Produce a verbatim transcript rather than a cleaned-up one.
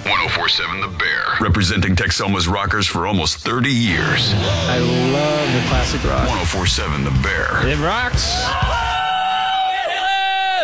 ten forty-seven The Bear. Representing Texoma's rockers for almost thirty years. I love the classic rock. ten forty-seven The Bear. It rocks.